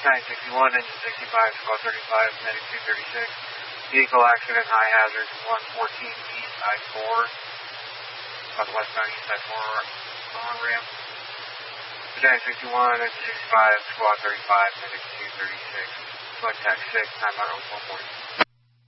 961, engine 65, squad 35, medic 236. Vehicle accident, high hazard, 114 east I-4. Southwest 90 east I-4 on ramp. 961, engine 65, squad 35, medic 236. Contact 6, time out 1 more.